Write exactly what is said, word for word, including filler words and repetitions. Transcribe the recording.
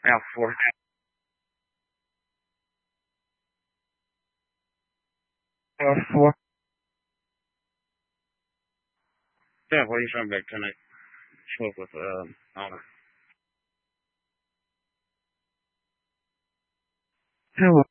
F four. F four. Yeah, what are you trying back tonight? Spoke with um Oliver. Hello.